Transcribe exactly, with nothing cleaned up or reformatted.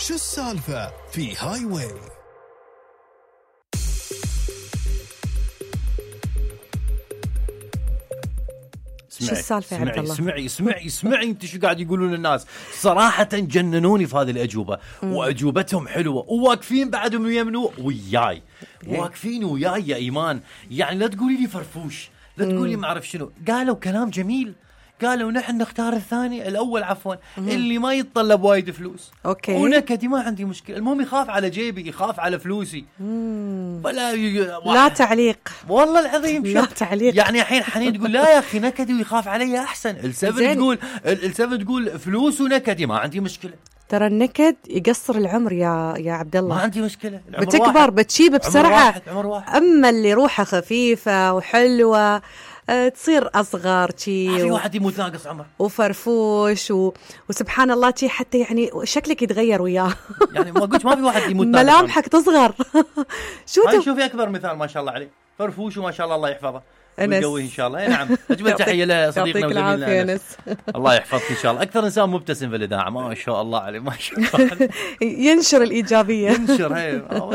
شو السالفة في هاي واي. شو السالفة يا عبد الله؟ اسمعي اسمعي اسمعي انت شو قاعد يقولون الناس. صراحة جننوني في هذه الأجوبة، وأجوبتهم حلوة، وواقفين بعدهم يمنوا وياي، واقفين وياي يا إيمان. يعني لا تقولي لي فرفوش، لا تقولي ما أعرف شنو، قالوا كلام جميل. قالوا نحن نختار الثاني الأول عفوا اللي ما يتطلب وايد فلوس. أوكي. ونكدي ما عندي مشكلة، المهم يخاف على جيبي، يخاف على فلوسي. ولا ي... لا تعليق والله العظيم. لا تعليق. يعني الحين حنين تقول لا يا أخي نكدي ويخاف علي أحسن. السبب تقول السبب تقول فلوس ونكدي ما عندي مشكلة. ترى النكد يقصر العمر يا يا عبد الله. ما عندي مشكلة. بتكبر بتشيب بسرعة. عمر واحد. عمر واحد. أما اللي روحه خفيفة وحلوة أه تصير أصغر شي. ما في واحد يموت ناقص عمر. وفرفوش و... وسبحان الله شي حتى يعني شكلك يتغير وياه. يعني ما قلت ما في واحد يموت ناقص. ملامحك تصغر. شو هاي شوفي أكبر مثال ما شاء الله عليه، فرفوش وما شاء الله الله يحفظه ويقويه إن شاء الله. نعم أجمل تحية لصديقنا وزميلنا أنس. الله يحفظك إن شاء الله. أكثر إنسان مبتسم في الإذاعة ما شاء الله عليه، ما شاء الله. ينشر الإيجابية. ينشر هاي